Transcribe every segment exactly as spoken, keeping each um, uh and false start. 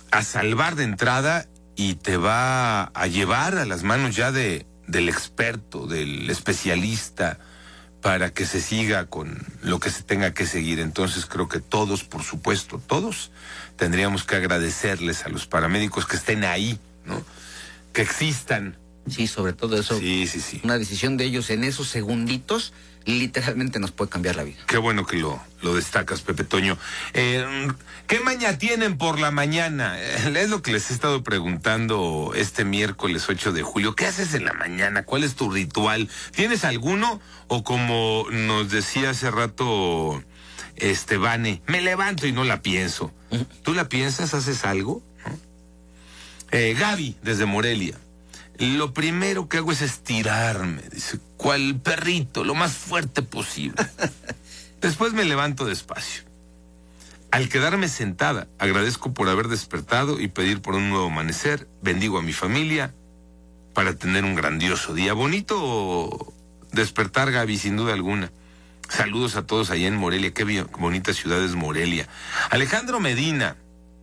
a salvar de entrada y te va a llevar a las manos ya de del experto, del especialista, para que se siga con lo que se tenga que seguir. Entonces creo que todos, por supuesto, todos tendríamos que agradecerles a los paramédicos que estén ahí, ¿no? Que existan. Sí, sobre todo eso. Sí, sí, sí. Una decisión de ellos en esos segunditos literalmente nos puede cambiar la vida. Qué bueno que lo, lo destacas, Pepe Toño. Eh, ¿Qué maña tienen por la mañana? Eh, es lo que les he estado preguntando este miércoles ocho de julio. ¿Qué haces en la mañana? ¿Cuál es tu ritual? ¿Tienes alguno? O como nos decía hace rato este Vane, me levanto y no la pienso. ¿Tú la piensas? ¿Haces algo? ¿No? Eh, Gaby, desde Morelia. Lo primero que hago es estirarme, dice, cual perrito, lo más fuerte posible. Después me levanto despacio. Al quedarme sentada, agradezco por haber despertado y pedir por un nuevo amanecer. Bendigo a mi familia para tener un grandioso día. Bonito despertar, Gaby, sin duda alguna. Saludos a todos allá en Morelia. Qué bonita ciudad es Morelia. Alejandro Medina.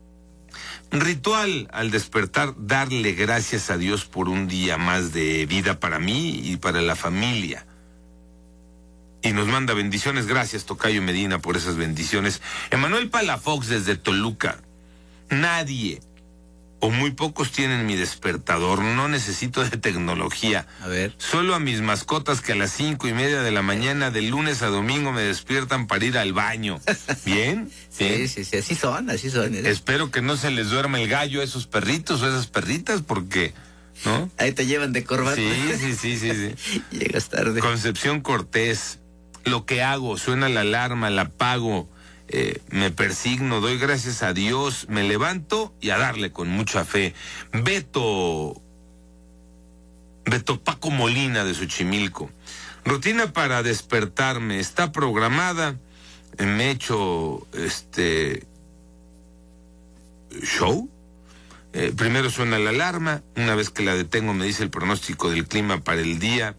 Ritual al despertar, darle gracias a Dios por un día más de vida para mí y para la familia. Y nos manda bendiciones. Gracias, Tocayo Medina, por esas bendiciones. Emanuel Palafox desde Toluca. Nadie o muy pocos tienen mi despertador. No necesito de tecnología. A ver. Solo a mis mascotas que a las cinco y media de la mañana de lunes a domingo me despiertan para ir al baño. ¿Bien? Sí, ¿Bien? sí, sí, así son, así son. ¿eh? Espero que no se les duerma el gallo a esos perritos o esas perritas porque, ¿no? Ahí te llevan de corbata. Sí, sí, sí, sí, sí. Llegas tarde. Concepción Cortés. Lo que hago, suena la alarma, la apago. Eh, me persigno, doy gracias a Dios, me levanto y a darle con mucha fe. Beto, Beto Paco Molina de Xochimilco. Rutina para despertarme, está programada, me echo este show. Eh, primero suena la alarma, una vez que la detengo me dice el pronóstico del clima para el día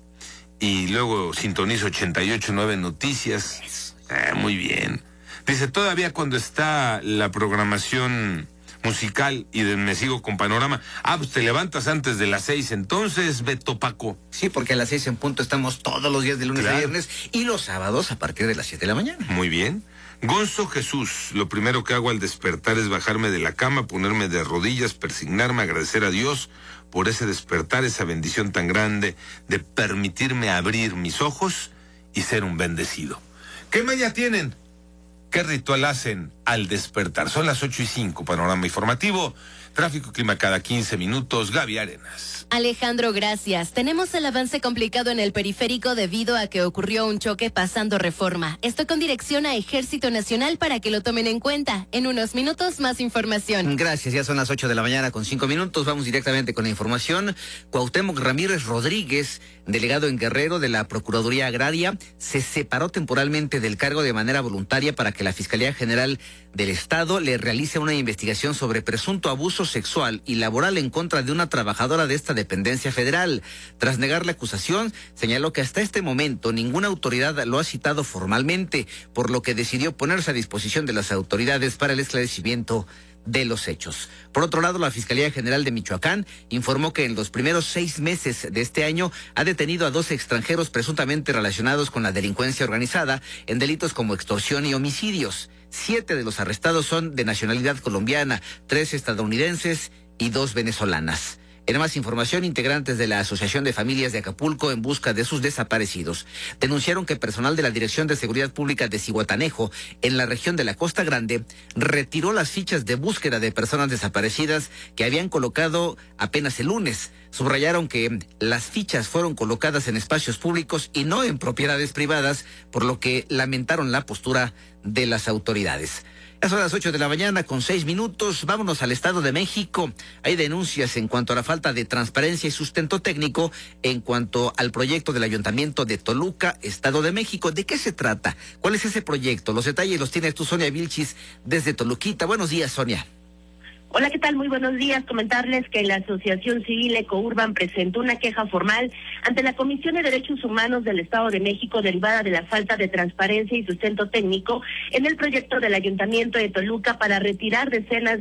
y luego sintonizo ochenta y ocho punto nueve Noticias. Eh, muy bien. Dice, todavía cuando está la programación musical y de, me sigo con Panorama. Ah, pues te levantas antes de las seis, entonces, Beto Paco. Sí, porque a las seis en punto estamos todos los días de lunes claro. a viernes y los sábados a partir de las siete de la mañana. Muy bien. Gonzo Jesús, lo primero que hago al despertar es bajarme de la cama, ponerme de rodillas, persignarme, agradecer a Dios por ese despertar, esa bendición tan grande de permitirme abrir mis ojos y ser un bendecido. ¿Qué maña tienen? ¿Qué ritual hacen al despertar? Son las ocho y cinco, panorama informativo, tráfico y clima cada quince minutos, Gaby Arenas. Alejandro, gracias. Tenemos el avance complicado en el periférico debido a que ocurrió un choque pasando Reforma. Esto con dirección a Ejército Nacional para que lo tomen en cuenta. En unos minutos más información. Gracias, ya son las ocho de la mañana con cinco minutos. Vamos directamente con la información. Cuauhtémoc Ramírez Rodríguez, delegado en Guerrero de la Procuraduría Agraria, se separó temporalmente del cargo de manera voluntaria para que la Fiscalía General del Estado le realice una investigación sobre presunto abuso sexual y laboral en contra de una trabajadora de esta dependencia federal. Tras negar la acusación, señaló que hasta este momento ninguna autoridad lo ha citado formalmente, por lo que decidió ponerse a disposición de las autoridades para el esclarecimiento de los hechos. Por otro lado, la Fiscalía General de Michoacán informó que en los primeros seis meses de este año ha detenido a dos extranjeros presuntamente relacionados con la delincuencia organizada en delitos como extorsión y homicidios. Siete de los arrestados son de nacionalidad colombiana, tres estadounidenses y dos venezolanas. En más información, integrantes de la Asociación de Familias de Acapulco en busca de sus desaparecidos denunciaron que personal de la Dirección de Seguridad Pública de Zihuatanejo, en la región de la Costa Grande, retiró las fichas de búsqueda de personas desaparecidas que habían colocado apenas el lunes. Subrayaron que las fichas fueron colocadas en espacios públicos y no en propiedades privadas, por lo que lamentaron la postura de las autoridades. Ya son las ocho de la mañana con seis minutos. Vámonos al Estado de México. Hay denuncias en cuanto a la falta de transparencia y sustento técnico en cuanto al proyecto del Ayuntamiento de Toluca, Estado de México. ¿De qué se trata? ¿Cuál es ese proyecto? Los detalles los tienes tú, Sonia Vilchis, desde Toluquita. Buenos días, Sonia. Hola, ¿qué tal? Muy buenos días. Comentarles que la Asociación Civil Ecourban presentó una queja formal ante la Comisión de Derechos Humanos del Estado de México derivada de la falta de transparencia y sustento técnico en el proyecto del Ayuntamiento de Toluca para retirar decenas